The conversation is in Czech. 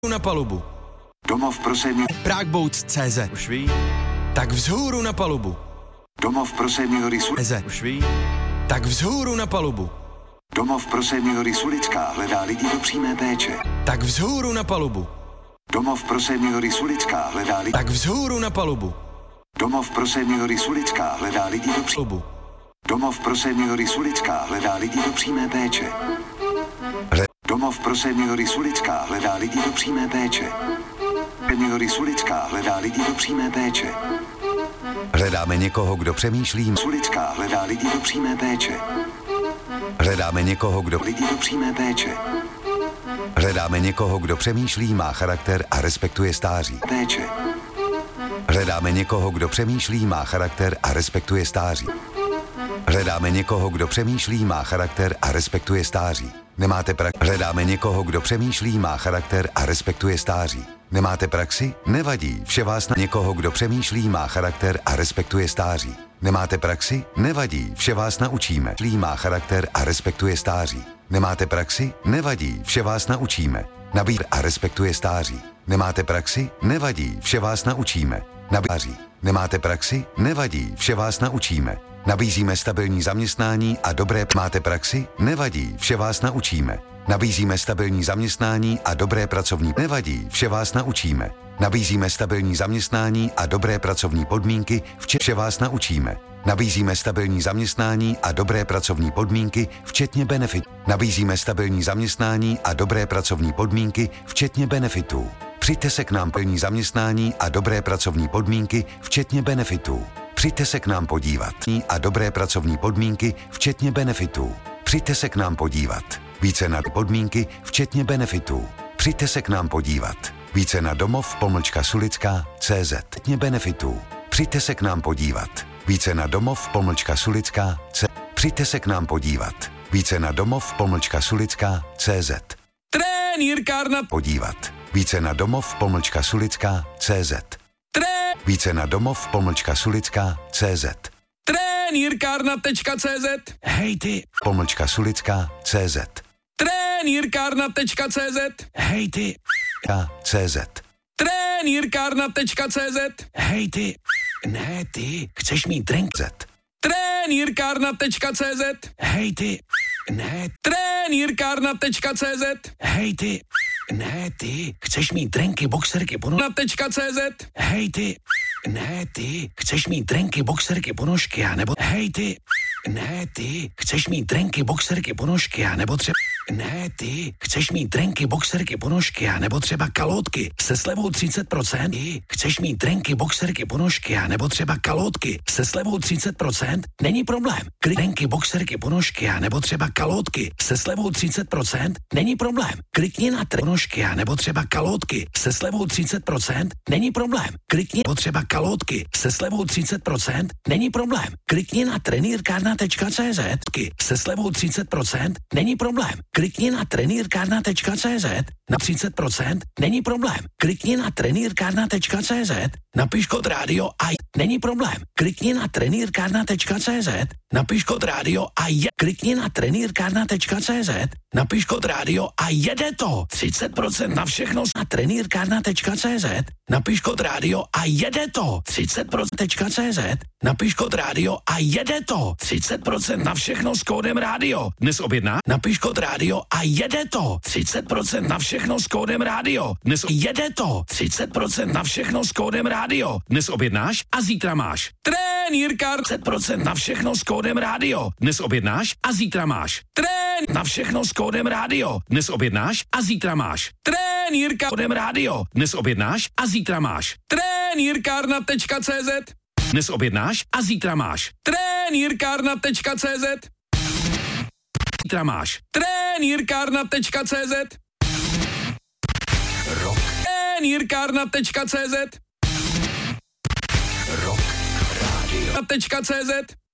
na palubu. Domov pro seniory. Pragbouts.cz. Už ví. Tak vzhůru na palubu. Domov pro seniory Už ví. Tak vzhůru na palubu. Domov pro seniory Sulická hledá lidi do přímé péče. Tak vzhůru na palubu. Domov pro seniory Sulická hledá lidi. Tak vzhůru na palubu. Domov pro seniory Sulická hledá lidi do přímé. Domov pro seniory Sulická hledá lidi do přímé péče. Domov pro seniory Sulická hledá lidi do přímé péče. Seniory Sulická hledá lidi do přímé péče. Hledáme někoho, kdo přemýšlí. Sulická hledá lidi do přímé péče. Hledáme někoho, kdo Lidi do přímé péče. Hledáme někoho, kdo přemýšlí, má charakter a respektuje stáří. Péče. Hledáme někoho, kdo přemýšlí, má charakter a respektuje stáří. Hledáme někoho, kdo přemýšlí, má charakter a respektuje stáří. Nemáte praxi? Hledáme někoho, kdo přemýšlí, má charakter a respektuje stáří. Nemáte praxi? Nevadí, vše vás na někoho, kdo přemýšlí, má charakter a respektuje stáří. Nemáte praxi? Nevadí, vše vás naučíme. Má charakter a respektuje stáří. Nemáte praxi? Nevadí, vše vás naučíme. Nabízí a respektuje stáří. Nemáte praxi? Nevadí, vše vás naučíme. Nabízí. Nemáte praxi? Nevadí, vše vás naučíme. Nabízíme stabilní zaměstnání a dobré. Máte praxi? Nevadí, vše vás naučíme. Nabízíme stabilní zaměstnání a dobré pracovní. Nevadí, vše vás naučíme. Nabízíme stabilní zaměstnání a dobré pracovní podmínky, vše vás naučíme. Nabízíme stabilní zaměstnání a dobré pracovní podmínky, včetně benefitů. Nabízíme stabilní zaměstnání a dobré pracovní podmínky, včetně benefitů. Přijďte se k nám plní zaměstnání a dobré pracovní podmínky, včetně benefitů. Přijďte se k nám podívat. A dobré pracovní podmínky, včetně benefitů. Přijďte se k nám podívat. Více na podmínky, včetně benefitů. Přijďte se k nám podívat. Více na domov-sulická.cz. Včetně benefitů. Přijďte se k nám podívat. Více na domov-sulická.cz. Přijďte se k nám podívat. Více na domov-sulická.cz. Trenýrkárna. Podívat. Více na domov-sulická.cz. Více na domov-sulická.cz. Trenýrkárna.cz. Hej ty. _sulická.cz. Trenýrkárna.cz. Hej ty. .cz. Trenýrkárna.cz. Hej ty. Ne ty, chceš mít drink? Trenýrkárna.cz. Hej ty. Ne. Trenýrkárna.cz. Hej ty. Ne ty, chceš mít drinky, boxerky, ponožky.cz. Hej ty. Ne ty, chceš mít drinky, boxerky, ponožky, anebo hej ty. Ne ty, chceš mít drinky, boxerky, ponožky, anebo třeba ne ty, chceš mít drinky, boxerky, ponožky, anebo třeba kalotky se slevou 30%. Chceš mít drinky, boxerky, ponožky, anebo třeba kalotky se slevou 30%. Není problém. Drinky, boxerky, ponožky, anebo třeba kalotky se slevou 30%. Není problém. Klikni na ponožky, anebo třeba kalotky se slevou 30%. Není problém. Klikni potřeba kalotky se slevou 30%. Není problém. Klikni na trenýrkárna.cz se slevou 30%. Není problém. Klikni na trenýrkárna.cz na 30%. Není problém. Klikni na trenýrkárna.cz, napiš kód rádio a není problém. Klikni na trenýrkárna.cz, napiš kód rádio a klikni na trenýrkárna.cz, napiš kód rádio a jede to. 30% na všechno na trenýrkárna.cz, napiš kód rádio a jede to. 30%.cz, napiš kód rádio a jede to. 30% na všechno s kódem rádio. Dnes objedná, napiš kód rádio a jede to. 30% na všechno s kódem rádio. Dnes jede to. 30% na všechno s kódem rádio. Dnes objednáš a zítra máš. Trenýrkár 30% na všechno s kódem rádio. Dnes objednáš a zítra máš. Na všechno s kódem rádio. Dnes objednáš a zítra máš. Trenýrka kódem rádio. Dnes objednáš a zítra máš. Trenýrkárna.cz. Dnes objednáš a zítra máš. Trenýrkárna.cz. Zítra máš. Trenýrkárna.cz. Rock. Trenýrkárna.cz. Rock. Radio. .cz.